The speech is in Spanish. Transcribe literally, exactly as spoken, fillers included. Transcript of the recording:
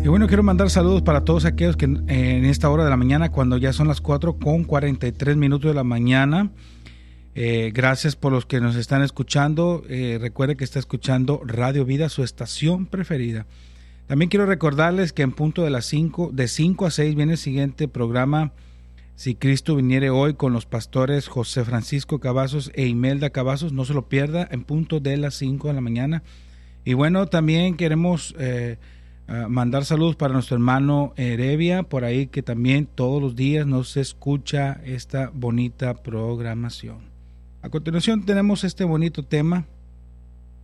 Y bueno, quiero mandar saludos para todos aquellos que en esta hora de la mañana, cuando ya son las cuatro con cuarenta y tres minutos de la mañana, eh, gracias por los que nos están escuchando. Eh, recuerde que está escuchando Radio Vida, su estación preferida. También quiero recordarles que en punto de las cinco, de cinco a seis viene el siguiente programa, Si Cristo Viniere Hoy, con los pastores José Francisco Cavazos e Imelda Cavazos. No se lo pierda, en punto de las cinco de la mañana. Y bueno, también queremos eh, uh, mandar saludos para nuestro hermano Heredia, por ahí, que también todos los días nos escucha esta bonita programación. A continuación tenemos este bonito tema